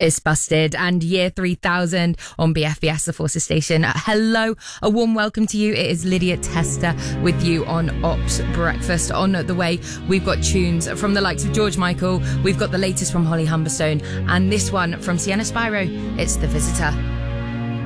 It's Busted and Year 3000 on BFBS, the Forces station. Hello, a warm welcome to you. It is Lydia Tester with you on Ops Breakfast. On the way, we've got tunes from the likes of George Michael. We've got the latest from Holly Humberstone and this one from Sienna Spyro. It's The Visitor.